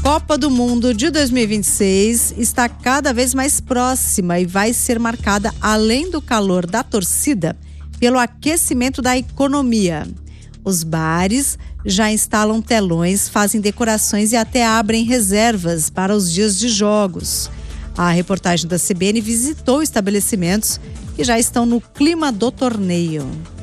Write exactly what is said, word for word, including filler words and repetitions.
Copa do Mundo de dois mil e vinte e seis está cada vez mais próxima e vai ser marcada, além do calor da torcida, pelo aquecimento da economia. Os bares já instalam telões, fazem decorações e até abrem reservas para os dias de jogos. A reportagem da C B N visitou estabelecimentos que já estão no clima do torneio.